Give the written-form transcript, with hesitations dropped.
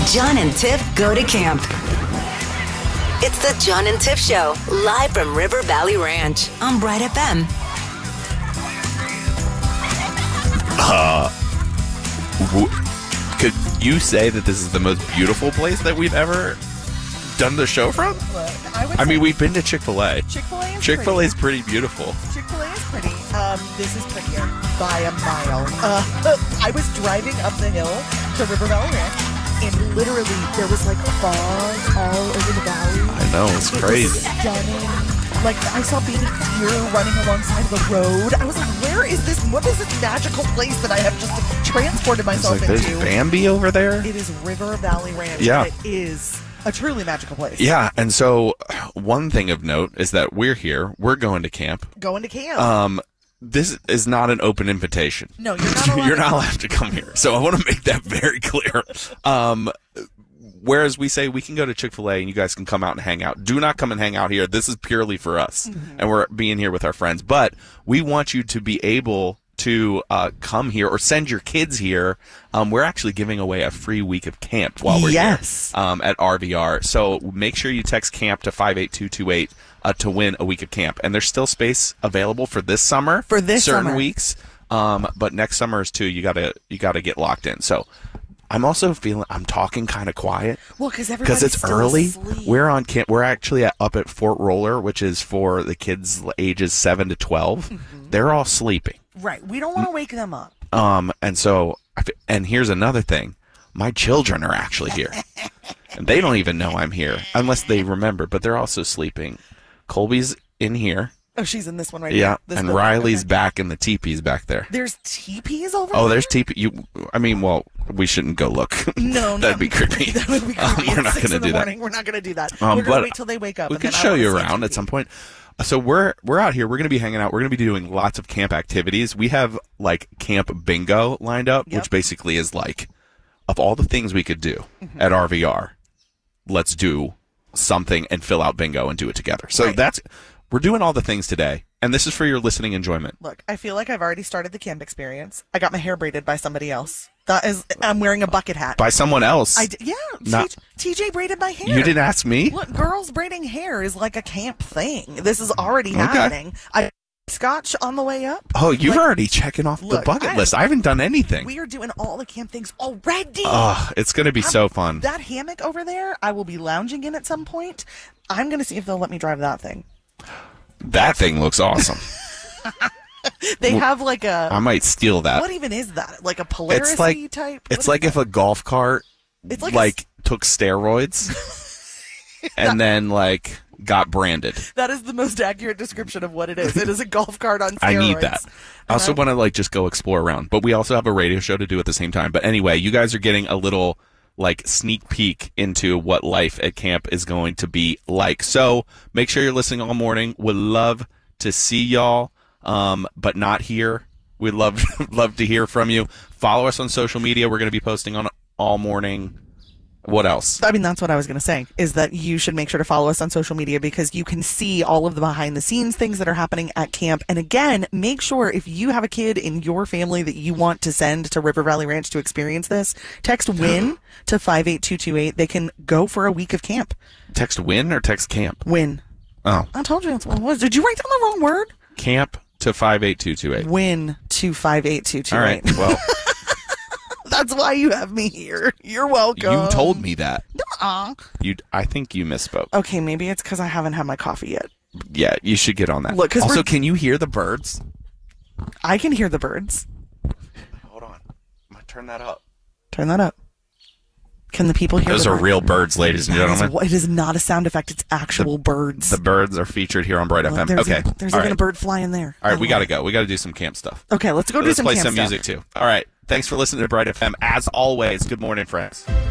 John and Tiff go to camp. It's the John and Tiff Show, live from River Valley Ranch on Bright FM. Could you say that this is the most beautiful place that we've ever done the show from? I mean, we've been to Chick-fil-A. Chick-fil-A is pretty beautiful. Chick-fil-A is pretty. This is prettier by a mile. I was driving up the hill to River Valley Ranch, and literally there was like fog all over the valley. I know, it's crazy. Was stunning. Like, I saw baby deer running alongside the road. I was like, where is this? What is this magical place that I have just transported myself into? There's Bambi over there. It is River Valley Ranch. Yeah. And it is a truly magical place. Yeah, and so one thing of note is that we're here. We're going to camp. Going to camp. This is not an open invitation. No, you're not allowed. You're not allowed to come here. So I want to make that very clear. Whereas we say we can go to Chick-fil-A and you guys can come out and hang out. Do not come and hang out here. This is purely for us. Mm-hmm. And we're being here with our friends. But we want you to be able to come here or send your kids here. We're actually giving away a free week of camp while we're here at RVR. So make sure you text CAMP to 58228 to win a week of camp. And there's still space available for this summer. For this certain summer. weeks. But next summer is too. You gotta get locked in. So I'm also feeling I'm talking kind of quiet. Well, because it's early. Asleep. We're on camp. We're actually up at Fort Roller, which is for the kids ages 7 to 12. Mm-hmm. They're all sleeping. Right. We don't want to wake them up. And so, and here's another thing. My children are actually here. And they don't even know I'm here unless they remember, but they're also sleeping. Colby's in here. Oh, she's in this one right here. Yeah, and Riley's back in the teepees back there. There's teepees over there? Oh, there's teepee. We shouldn't go look. No, That'd be creepy. That would be creepy. We're not going to do that. We're not going to do that. We're going to wait till they wake up. We could show you around at some point. So we're out here. We're going to be hanging out. We're going to be doing lots of camp activities. We have like camp bingo lined up, which basically is like, of all the things we could do at RVR, let's do something and fill out bingo and do it together. So we're doing all the things today, and this is for your listening enjoyment. Look, I feel like I've already started the camp experience. I got my hair braided by somebody else. I'm wearing a bucket hat. By someone else? TJ braided my hair. You didn't ask me? Look, girls braiding hair is like a camp thing. This is already happening. I scotch on the way up. Oh, you're already checking off the bucket list. I haven't done anything. We are doing all the camp things already. Oh, it's going to be so fun. That hammock over there, I will be lounging in at some point. I'm going to see if they'll let me drive that thing. That thing looks awesome. They have like a... I might steal that. What even is that? Like a Polaris type? It's like if a golf cart took steroids and then got branded. That is the most accurate description of what it is. It is a golf cart on steroids. I need that. I also want to just go explore around. But we also have a radio show to do at the same time. But anyway, you guys are getting a little sneak peek into what life at camp is going to be like. So make sure you're listening all morning. Would love to see y'all, but not here. We'd love to hear from you. Follow us on social media. We're going to be posting on all morning. What else? I mean, that's what I was going to say, is that you should make sure to follow us on social media because you can see all of the behind-the-scenes things that are happening at camp. And again, make sure if you have a kid in your family that you want to send to River Valley Ranch to experience this, text WIN to 58228. They can go for a week of camp. Text WIN or text camp? WIN. Oh. I told you that's what it was. Did you write down the wrong word? Camp to 58228. WIN to 58228. All right, well... That's why you have me here. You're welcome. You told me that. Nuh-uh. I think you misspoke. Okay, maybe it's because I haven't had my coffee yet. Yeah, you should get on that. Look, also, can you hear the birds? I can hear the birds. Hold on. I'm going to turn that up. Turn that up. Can the people hear Those are real birds, ladies and gentlemen. It is not a sound effect. It's actual birds. The birds are featured here on Bright FM. There's even a bird flying there. All right, we got to go. We got to do some camp stuff. Okay, let's go do some camp stuff. Let's play some music, too. All right. Thanks for listening to Bright FM. As always, good morning, friends.